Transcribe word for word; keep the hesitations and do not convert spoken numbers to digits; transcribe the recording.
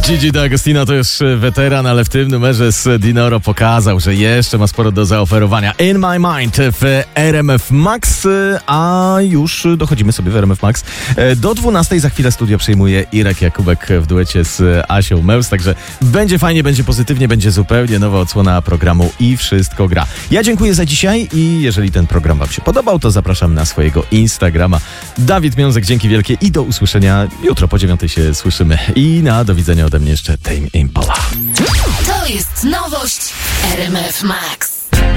Gigi D'Agostino to już weteran, ale w tym numerze z Dinoro pokazał, że jeszcze ma sporo do zaoferowania. In My Mind w R M F Max, a już dochodzimy sobie w R M F Max. Do dwunastej za chwilę studio przejmuje Irek Jakubek w duecie z Asią Meus, także będzie fajnie, będzie pozytywnie, będzie zupełnie nowa odsłona programu i wszystko gra. Ja dziękuję za dzisiaj i jeżeli ten program wam się podobał, to zapraszam na swojego Instagrama. Dawid Miązek, dzięki wielkie i do usłyszenia. Jutro po dziewiątej się słyszymy. I na do widzenia ode mnie jeszcze Tame Impala. To jest nowość R M F Max.